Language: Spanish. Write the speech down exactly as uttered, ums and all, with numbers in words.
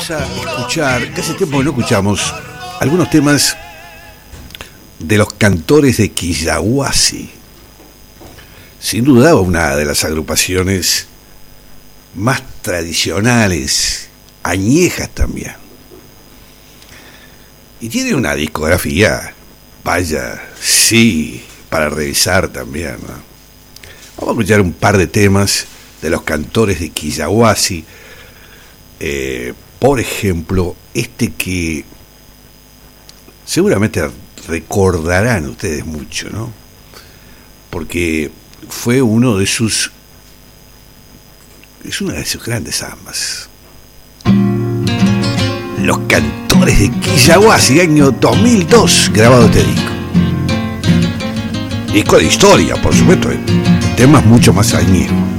vamos a escuchar, que hace tiempo que no escuchamos, algunos temas de los Cantores de Quillahuasi. Sin duda una de las agrupaciones más tradicionales, añejas también. Y tiene una discografía, vaya, sí, para revisar también, ¿no? Vamos a escuchar un par de temas de los Cantores de Quillahuasi. Eh, por ejemplo, este que seguramente recordarán ustedes mucho, ¿no? Porque fue uno de sus, es una de sus grandes ambas. Los Cantores de Quillahuasi, año dos mil dos, grabado este disco. Disco de historia, por supuesto, temas mucho más añejos.